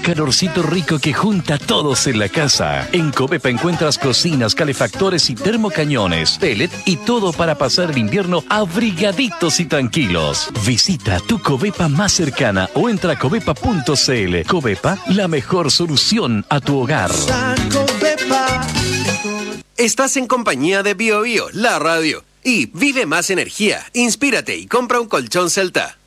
calorcito rico que junta a todos en la casa. En Covepa encuentras cocinas, calefactores y termocañones, pellet y todo para pasar el invierno abrigaditos y tranquilos. Visita tu Covepa más cercana o entra a covepa.cl. Covepa, la mejor solución a tu hogar. Estás en compañía de Bio Bio, la radio. Y vive más energía, inspírate y compra un colchón Celta.